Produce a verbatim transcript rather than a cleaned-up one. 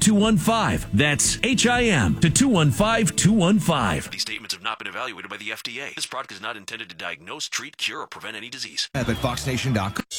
two one five. That's H I M to two one five two one five. These statements have not been evaluated by the F D A. This product is not intended to diagnose, treat, cure, or prevent any disease. At fox nation dot com.